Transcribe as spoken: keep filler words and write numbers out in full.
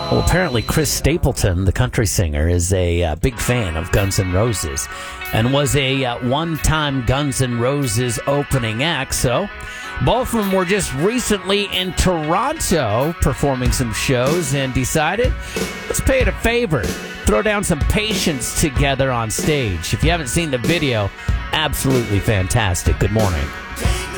Well, apparently Chris Stapleton, the country singer, is a uh, big fan of Guns N' Roses and was a uh, one-time Guns N' Roses opening act. So both of them were just recently in Toronto performing some shows and decided, let's pay it a favor, throw down some Patience together on stage. If you haven't seen the video, absolutely fantastic. Good morning.